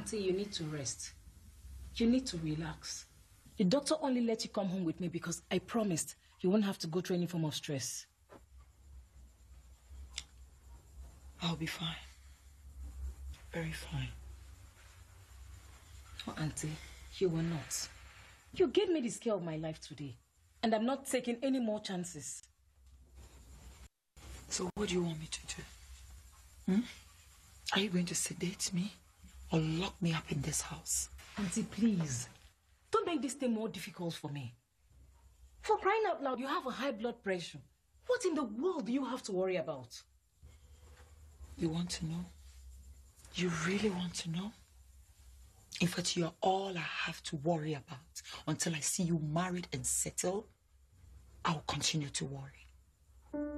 Auntie, you need to rest. You need to relax. The doctor only let you come home with me because I promised you won't have to go through any form of stress. I'll be fine. Very fine. Oh, Auntie, you will not. You gave me the scare of my life today, and I'm not taking any more chances. So what do you want me to do? Are you going to sedate me or lock me up in this house? Auntie, please. Don't make this thing more difficult for me. For crying out loud, you have a high blood pressure. What in the world do you have to worry about? You want to know? You really want to know? In fact, you're all I have to worry about. Until I see you married and settled, I'll continue to worry.